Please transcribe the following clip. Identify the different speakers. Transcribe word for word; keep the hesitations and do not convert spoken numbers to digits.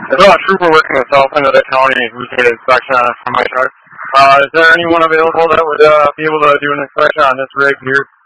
Speaker 1: I saw a trooper working the south end of the county who's doing an inspection on my truck. Uh, is there anyone available that would uh, be able to do an inspection on this rig here?